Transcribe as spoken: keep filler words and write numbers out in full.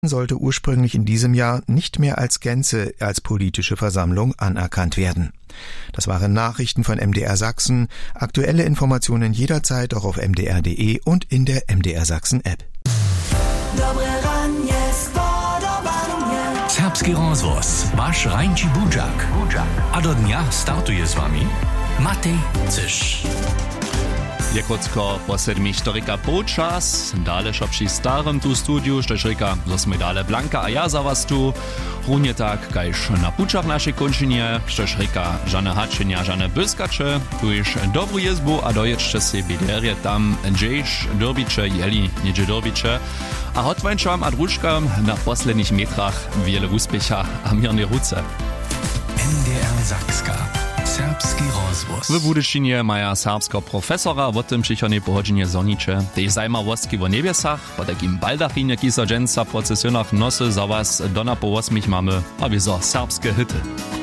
sollte ursprünglich in diesem Jahr nicht mehr als Gänze als politische Versammlung anerkannt werden. Das waren Nachrichten von M D R Sachsen. Aktuelle Informationen jederzeit auch auf m d r punkt d e und in der M D R Sachsen App. Serbski rozhlas, váš Rajnči Budžak. A do dňa startuje s vami Matej Cyš. Je krótko po sedmi štorika počas, dále šopši starym tu studiu, štož reka, zo sme dále Blanka a ja za vás tu. Runje tak, kajž na pučach našej končinie, štož reka, žane hačenia, žane byskače, tu iš dobrú jezbu a doječče si biderie tam, džejš, dorbiče, jeli, niedzie dorbiče. A hotvańczam a drużkam na posledných metrach wiele úspecha a mirnej ruce. M D R Sakska. Serbski rozhlas. W Budyšinie maja serbska profesora o tym przychodnie pochodzenie zonicze. Tej zajmawostki o niebiesach, po takim baldachinie kisa dżęca procesjonach nosy za was do na po osmich mamy, a wieso serbskie hity.